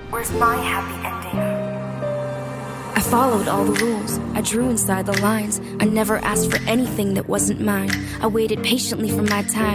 Where's my happy ending? I followed all the rules. I drew inside the lines. I never asked for anything that wasn't mine. I waited patiently for my time.